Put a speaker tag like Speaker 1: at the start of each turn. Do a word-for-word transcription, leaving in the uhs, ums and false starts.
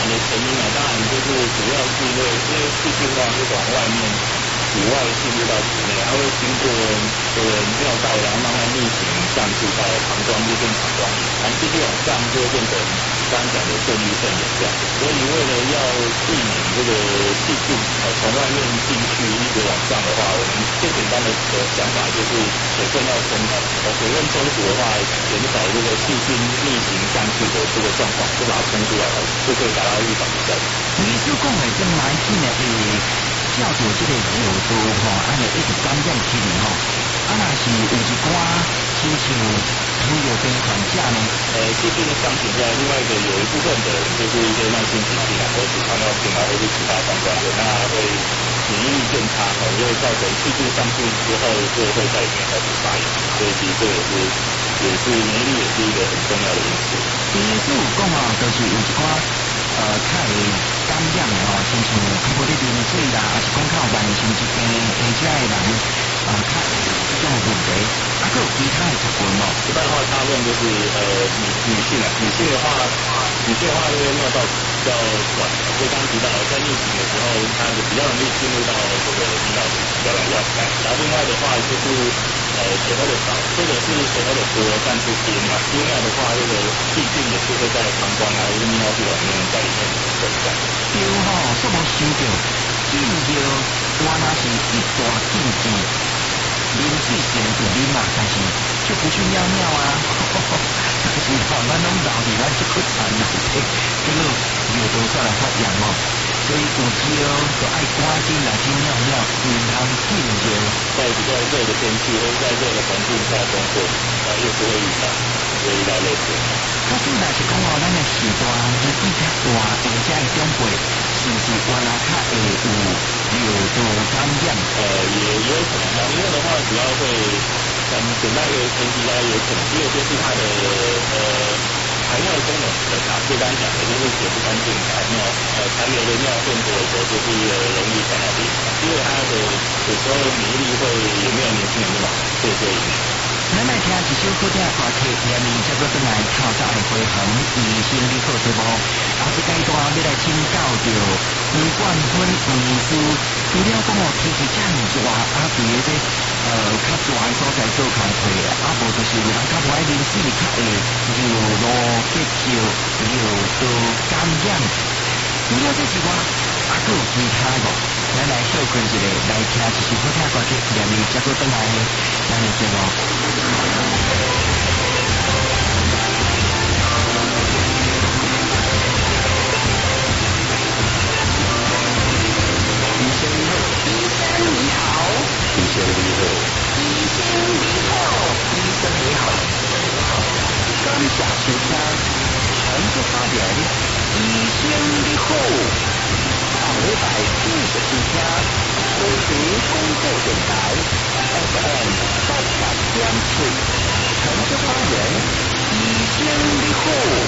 Speaker 1: 的成因啊，当然就是主要是因为因为细菌的话是往外面体外进入到体内，它会经过这个尿道，然后慢慢逆行上去到膀胱，就变膀胱炎，然后继续往上就会变成刚刚讲的肾盂肾炎这样。所以为了要避免这个细菌呃从外面进去一直往上的话，我们最简单的的想法就是水分要充足，呃水分充足的话，减少这个细菌逆行上去的这个状况，就把它冲出来，就可以达到预防的效果。
Speaker 2: 医师讲的这蛮紧的，诶，照着这个药度吼，安尼一直感染起来吼，啊若是有一寡亲像糖尿病患者呢，
Speaker 1: 呃，细菌的伤情在另外一个有一部分的人就是一些慢性疾病啊，或者是糖尿病啊，或者是其他相关的，那会免疫力变差，哦，就会造成细菌上去之后就会在里面开始发炎，所以其实这也是也是免疫力也是一个很重要的因素。
Speaker 2: 医师有讲啊，就是有一寡呃较会感染的吼，亲像较无咧啉水啦，还是讲较有慢性疾病或者的人啊，较有这种问题，啊，还有其他的族群哦。
Speaker 1: 一般的话，大部分就是呃女女性啊，女性的话，女性的话，因为尿道比较短，所以刚刚提到在逆行的时候，它比较容易进入到这个阴道表软尿袋。然后另外的话就是呃血喝的少，或者是血喝的多，但是憋尿，憋尿的话，这个细菌也是会在膀胱啊或者泌尿系统里面在里面存在。
Speaker 2: 对吼，煞无想到，禁药原来是一大禁忌。啉水虽然有啉嘛，但是就不去尿尿啊。但是吼，咱拢老伫咱这个田内底，结果药都煞来发炎哦。所以有时哦，就爱赶紧来去尿尿，唔通禁药。
Speaker 1: 在比较热的天气或者在热的环境下工作，呃，又不会遇到，不会遇到类似。
Speaker 2: 假使若是讲哦，咱的时段年纪较大，或者是长辈，是不是原来较会有尿道感染？
Speaker 1: 呃，也也有可能。老年人的话，主要会很简单一个分析，大家有可能，第二就是它的呃排尿功能比较差，最刚讲的就是血不干净，排尿呃残留的尿变多的时候，就是一个容易感染病。因为它的有时候免疫力会也没有年轻人那么好，所以会影响。
Speaker 2: 咱来听一首好听的歌曲，连名叫做《转来透早的花红》，医生你好节目。后一阶段要来请教着黄冠芬医师，除了讲哦天气这么热，啊伫个这呃较热的所在做工课，啊无就是有人较无爱啉水，较会尿路结石、尿道感染。除了这之外，啊还有其他个，咱来休困一下，来听一首好听的歌曲，连名叫做《转来》。咱的节目。医生你好，医生你好，医生你好，医生你好，医生你好，感谢收听，传出发言，医生你好。上礼拜继续收听，随时广播电台 F M 八八点七，传出发言，医生你好。